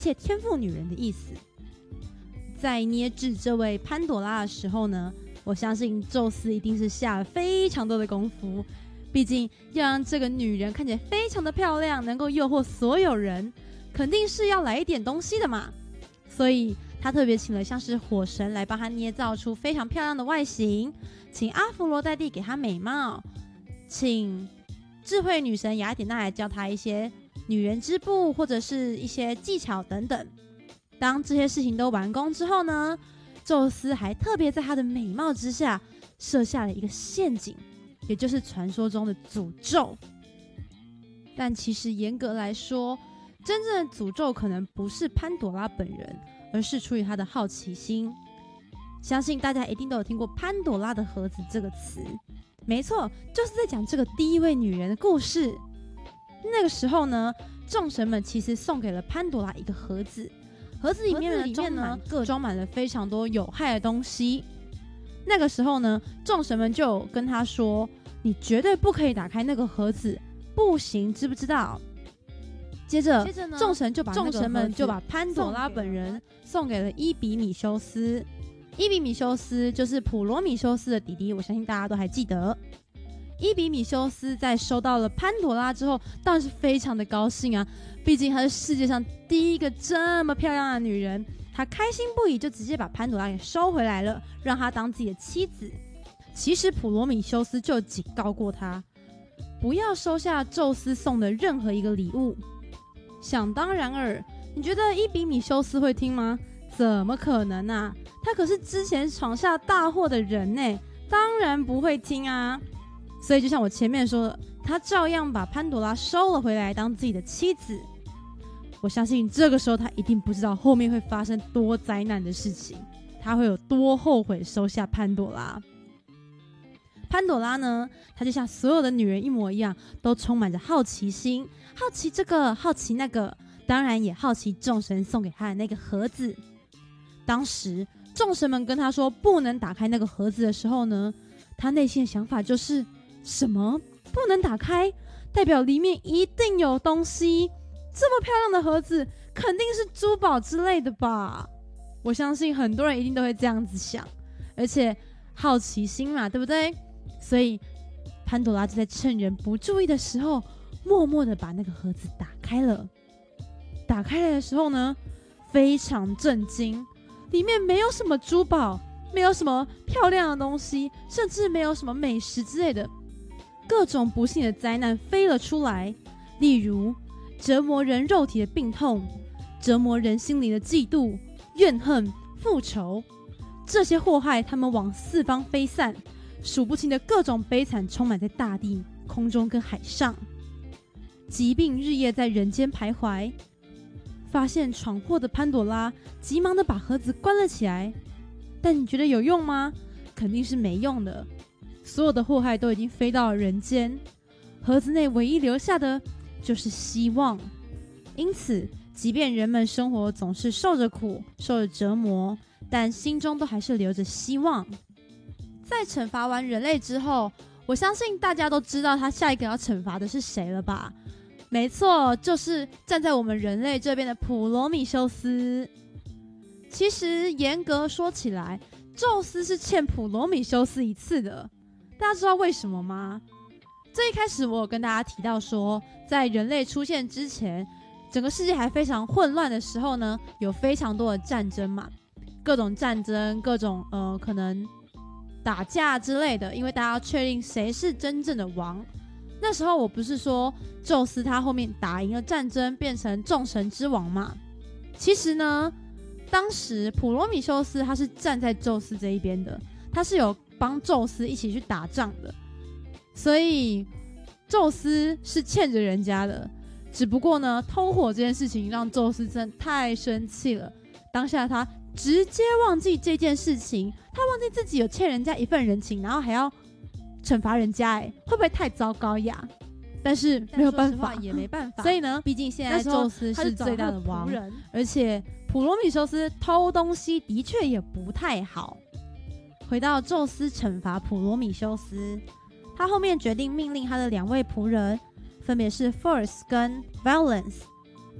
且天赋女人的意思。在捏制这位潘朵拉的时候呢，我相信宙斯一定是下了非常多的功夫，毕竟要让这个女人看起来非常的漂亮，能够诱惑所有人，肯定是要来一点东西的嘛。所以他特别请了像是火神来帮他捏造出非常漂亮的外形，请阿佛罗代蒂给他美貌，请智慧女神雅典娜来教他一些女人织布或者是一些技巧等等。当这些事情都完工之后呢，宙斯还特别在他的美貌之下设下了一个陷阱，也就是传说中的诅咒。但其实严格来说，真正的诅咒可能不是潘朵拉本人，而是出于他的好奇心。相信大家一定都有听过潘朵拉的盒子这个词，没错，就是在讲这个第一位女人的故事。那个时候呢，众神们其实送给了潘朵拉一个盒子，盒子里面呢装满了非常多有害的东西。那个时候呢，众神们就跟他说，你绝对不可以打开那个盒子，不行，知不知道？接着呢，众神们就把潘朵拉本人送给了伊比米修斯。伊比米修斯就是普罗米修斯的弟弟，我相信大家都还记得。伊比米修斯在收到了潘朵拉之后，当然是非常的高兴啊，毕竟她是世界上第一个这么漂亮的女人，他开心不已，就直接把潘朵拉给收回来了，让她当自己的妻子。其实普罗米修斯就警告过他，不要收下宙斯送的任何一个礼物。想当然尔，你觉得伊比米修斯会听吗？怎么可能啊，他可是之前闯下大祸的人呢，当然不会听啊。所以就像我前面说的，他照样把潘朵拉收了回来当自己的妻子。我相信这个时候他一定不知道后面会发生多灾难的事情，他会有多后悔收下潘朵拉。潘朵拉呢，她就像所有的女人一模一样，都充满着好奇心，好奇这个，好奇那个，当然也好奇众神送给她的那个盒子。当时众神们跟她说不能打开那个盒子的时候呢，她内心的想法就是，什么不能打开？代表里面一定有东西，这么漂亮的盒子肯定是珠宝之类的吧。我相信很多人一定都会这样子想，而且好奇心嘛，对不对？所以潘朵拉就在趁人不注意的时候，默默的把那个盒子打开了。打开来的时候呢，非常震惊，里面没有什么珠宝，没有什么漂亮的东西，甚至没有什么美食之类的。各种不幸的灾难飞了出来，例如折磨人肉体的病痛，折磨人心里的嫉妒、怨恨、复仇。这些祸害他们往四方飞散，数不清的各种悲惨充满在大地、空中跟海上。疾病日夜在人间徘徊。发现闯祸的潘朵拉急忙的把盒子关了起来，但你觉得有用吗？肯定是没用的。所有的祸害都已经飞到了人间，盒子内唯一留下的就是希望。因此即便人们生活总是受着苦、受着折磨，但心中都还是留着希望。在惩罚完人类之后，我相信大家都知道他下一个要惩罚的是谁了吧？没错，就是站在我们人类这边的普罗米修斯。其实严格说起来，宙斯是欠普罗米修斯一次的。大家知道为什么吗？这一开始我有跟大家提到说，在人类出现之前，整个世界还非常混乱的时候呢，有非常多的战争嘛，各种战争，各种可能打架之类的，因为大家要确定谁是真正的王。那时候我不是说宙斯他后面打赢了战争，变成众神之王嘛？其实呢，当时普罗米修斯他是站在宙斯这一边的，他是有帮宙斯一起去打仗的，所以宙斯是欠着人家的。只不过呢，偷火这件事情让宙斯真的太生气了，当下他直接忘记这件事情，他忘记自己有欠人家一份人情，然后还要惩罚人家，会不会太糟糕呀？但是没有办法，也没办法。所以呢，毕竟现在宙斯是最大的王，而且普罗米修斯偷东西的确也不太好。回到宙斯惩罚普罗米修斯，他后面决定命令他的2位仆人，分别是 Phorus 跟 Valens，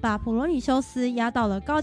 把普罗米修斯押到了高